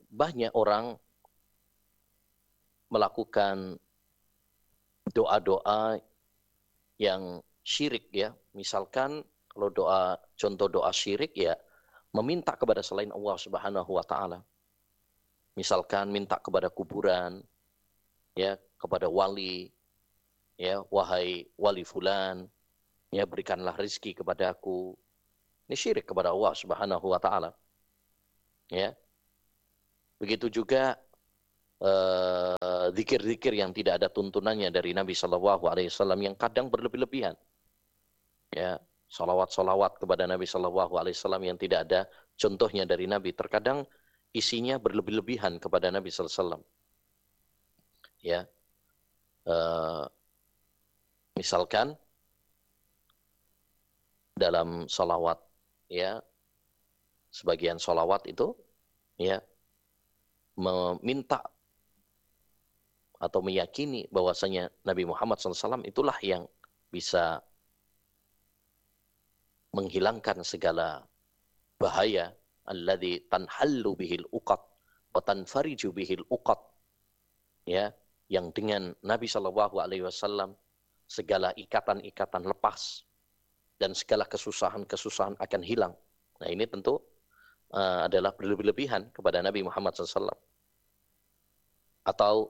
banyak orang melakukan doa-doa yang syirik ya. Misalkan kalau contoh doa syirik ya, meminta kepada selain Allah Subhanahu wa taala. Misalkan minta kepada kuburan, ya, kepada wali, ya, wahai wali fulan, ya, berikanlah rezeki kepadaku. Ini syirik kepada Allah Subhanahu wa taala. Ya. Begitu juga zikir-zikir yang tidak ada tuntunannya dari Nabi Shallallahu alaihi wasallam yang kadang berlebih-lebihan. Ya, salawat-salawat kepada Nabi Shallallahu alaihi wasallam yang tidak ada contohnya dari Nabi, terkadang isinya berlebih-lebihan kepada Nabi sallallahu alaihi wasallam. Ya. Misalkan dalam salawat, ya, sebagian salawat itu ya meminta atau meyakini bahwasanya Nabi Muhammad SAW itulah yang bisa menghilangkan segala bahaya, alladzi tanhallu bihil uqad wa tanfariju bihil uqad, ya, yang dengan Nabi Shallallahu alaihi wasallam segala ikatan-ikatan lepas dan segala kesusahan-kesusahan akan hilang. Nah, ini tentu adalah berlebihan kepada Nabi Muhammad SAW. Atau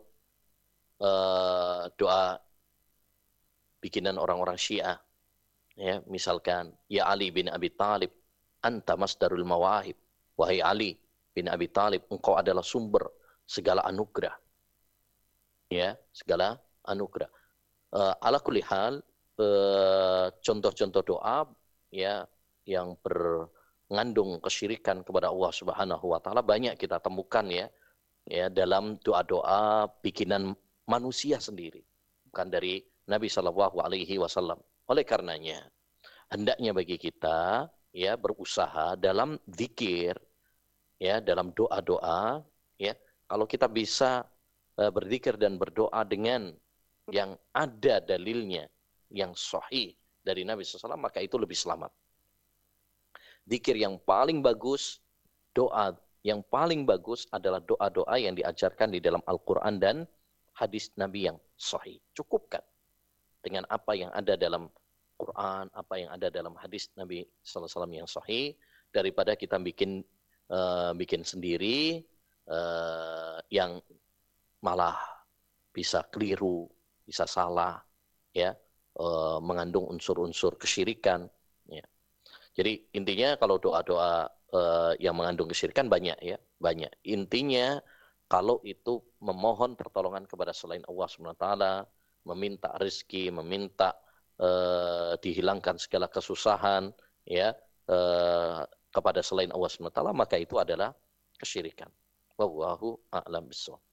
doa bikinan orang-orang Syiah, ya, misalkan ya Ali bin Abi Thalib anta masdarul mawahib, wahai Ali bin Abi Thalib, engkau adalah sumber segala anugerah, ya, segala anugerah. Ala kulli hal, contoh-contoh doa ya yang mengandung kesyirikan kepada Allah Subhanahu wa taala banyak kita temukan ya dalam doa-doa bikinan manusia sendiri, bukan dari Nabi Shallallahu alaihi wasallam. Oleh karenanya, hendaknya bagi kita ya berusaha dalam zikir, ya, dalam doa-doa, ya, kalau kita bisa berzikir dan berdoa dengan yang ada dalilnya yang sahih dari Nabi SAW, maka itu lebih selamat. Zikir yang paling bagus, doa yang paling bagus adalah doa-doa yang diajarkan di dalam Al-Quran dan hadis Nabi yang sahih. Cukupkan dengan apa yang ada dalam Quran, apa yang ada dalam hadis Nabi SAW yang sahih, daripada kita bikin sendiri yang malah bisa keliru, bisa salah, ya, mengandung unsur-unsur kesyirikan. Ya. Jadi intinya kalau doa-doa yang mengandung kesyirikan banyak ya, banyak. Intinya kalau itu memohon pertolongan kepada selain Allah SWT, meminta rezeki, meminta dihilangkan segala kesusahan, ya, kepada selain Allah SWT, maka itu adalah kesyirikan. Wallahu a'lam bishawab.